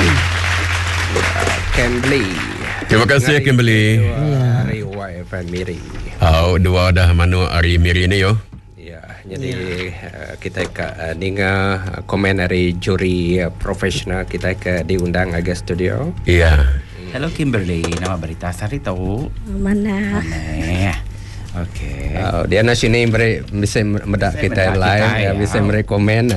Kimberly. Terima kasih Kimberly. Hari YFM Miri. Dua dah mana hari Miri ni yo. Jadi kita dengar komen dari juri profesional kita diundang ke studio. Hello Kimberly, nama berita Sari tahu? Mana? Okey. Dia nak sini bisa medak kita live, bisa merekomen.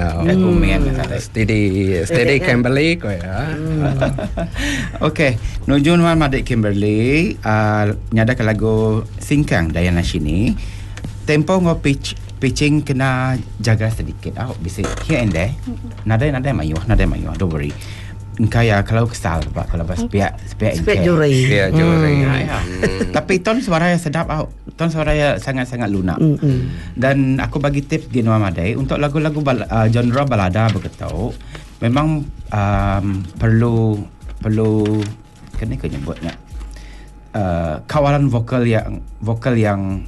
Steady Kimberly ko ya. Okey, nujun wan madik Kimberly, nyada ke lagu Singkang Dayana sini. Tempo ngo pitching kena jaga sedikit. Bisa here and there. Nada mayuh, don't worry. Kaya kalau kesal pak kalau pas pihak juri. Ya juri. Tapi ton suara yang sedap ton suara yang sangat-sangat lunak. Dan aku bagi tips gini Madai untuk lagu-lagu genre balada begitu memang perlu kena nyebutnya kawalan vokal yang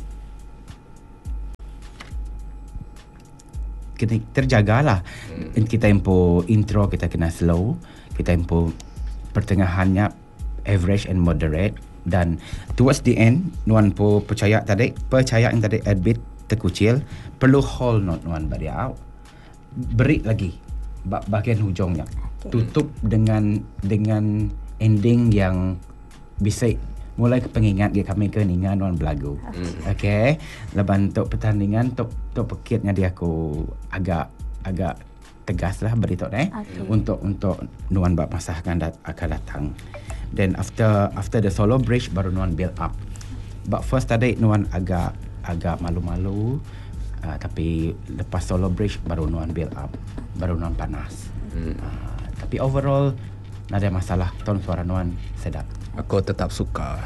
kena terjagalah. Kita tempo intro kita kena slow, kita tempo pertengahannya average and moderate, dan towards the end nuan po percaya yang tadi adbit terkucil perlu hold note nuan bari out, beri lagi bahagian hujungnya, tutup dengan ending yang bisa mulai ke pengingat dia kami ke ningan nuan belagu. Okey, leban untuk pertandingan untuk pekitnya dia aku agak tegas lah beritahu untuk nuan bab masa akan datang. Then after the solo bridge baru nuan build up. But first tadi nuan agak malu-malu, tapi lepas solo bridge baru nuan build up, baru nuan panas. Tapi overall tak ada masalah, ton suara nuan sedap. Aku tetap suka.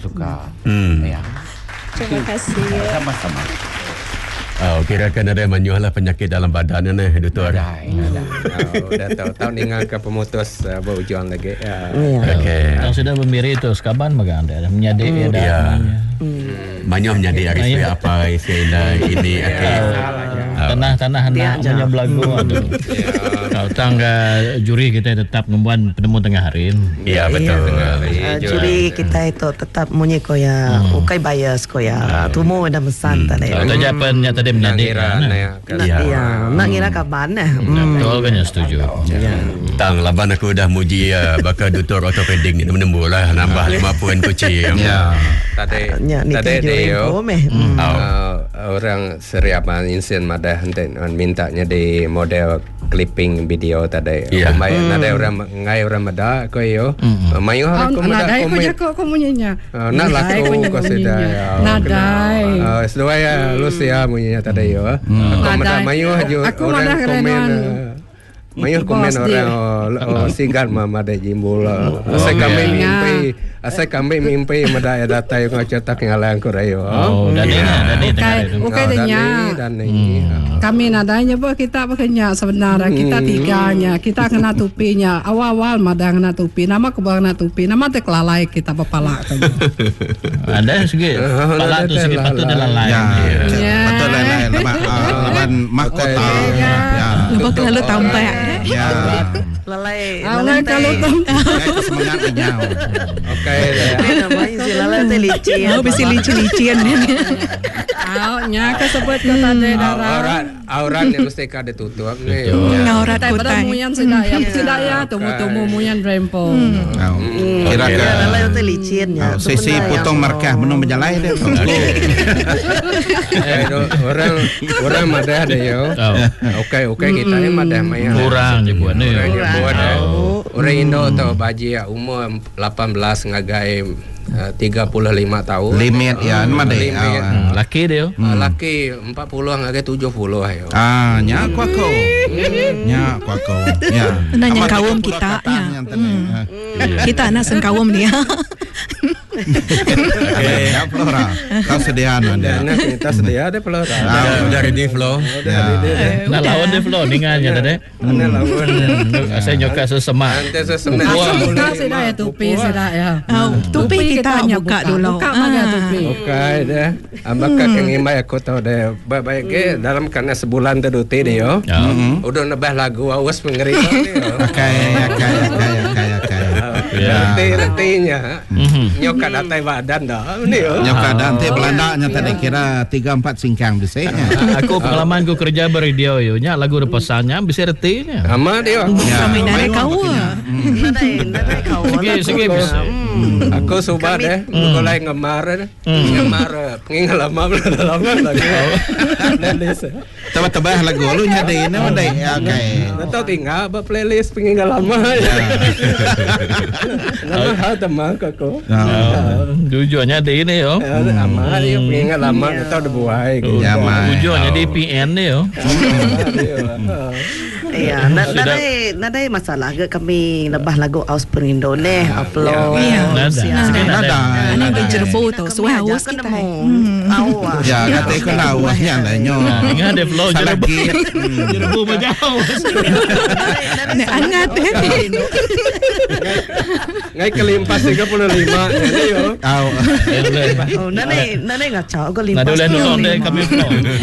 Ya. Terima kasih. Sama-sama. Kira-kira ada menyuahlah penyakit dalam badan ni, doktor. Dah tahu dengar ke pemutus berjuang lagi. Okey. Yang sudah memiri itu sekaban magang ada menyadik ada. Banyak menyadik hari apa istilah ini tanah hendak punya belagu ada. Kalau tangga juri kita tetap membuat penemu tengah hari. Ya betul. Juri kita itu tetap munyi ko ya, ukai bias ko ya. Tumo dah mesan tadi. Kalau jawapannya tadi menyadik. Nak ngira kapan betul kan ya setuju. Tang laban aku dah muji bakal doktor ortopedik ni menembulah nambah 5 poin kucing. Tadi dia orang seriapan insen madah henten mintanya di model clipping video tadi. Nada orang ngai orang mada ko yo. Mayo aku mada ko munyanya. Na laku ko seda. Nadai. Sesuai Lucia munyanya tadi yo. Aku mada mayo orang komen. Mayo komen orang singkat mada jimbul. Asal kami mimpi mada data yang cetak ngalang ko rayo. Kami nadanya kita pakainya sebenarnya kita tiganya kita kena tupinya awal madang kena tupi nama kebang kena tupi nama teh kelalai kita bepala ada segi pala tu segi patut lalai patut lalai laban mahkota lepas kalau tambah lalai kalau tambah semangat nyau. Okey namanya si lalai teh licin besi licin nya kesebut kata darah aurat yang mesti kada tutup ni. Aurat kutang. Muyan sedaya tumu muyan rempo. Kira-kira lalai tu licin ya. Sisi potong markah menung berjalan dia. Orang madah ada yo. Okey kita ni madah maya. Kurang je buat ni. Orang Indo tahu baji umur 18 ngagai 35 tahun limit ya mana laki dia laki 40 ngagai 70 ayo nya kuako ya nanya kawum kita ya kita anak sengkawum dia ya Flora kau sedia anda kita sedia ada Flora dari di Flo nah lawan di Flo dengannya tadi saya nyoka sesemak kita sudah ya tupi sudah ya tupi kita buka dulu buka mana tupi okey dah ambaka kengimai aku tahu dah baik ke dalam karena sebulan tu duti dia udah nebah lagu awas pengeri ni okey Reti-retinya. Nyokat atai badan dah. Nyokat dan Belandanya tadi kira 3-4 singkang biasanya. Aku pengalamanku kerja beradio yo nya lagu pesannya bisa retinya. Sama dia. Kami nak kau. Nadai kau. Segi bisa. Aku suka deh. Aku lagi ngemar pengen lama lagi. Tebah-tebah lagu lu nyadain nama dai. Oke. Tahu tinggal apa playlist pengen lama ya. Lama hal teman aku. Tujuannya di ini yo. Lama dia pengen lama tahu dibuai. Tujuannya di PN ni yo. Ya, nadai masalah ke kami lebah lagu Aus Perindo ni upload. Nada. Anak berjerbu tu, suai haus kita. Awas. Ya, kata ikut lawasnya lah nyo. Ingat ada flow jerbu. Lagi. Jerbu berjauh. Angat eh. Ngai kelimpas 35 jadi yo. Nadai ngacau ko limpas. Nada boleh nonton deh kami flow.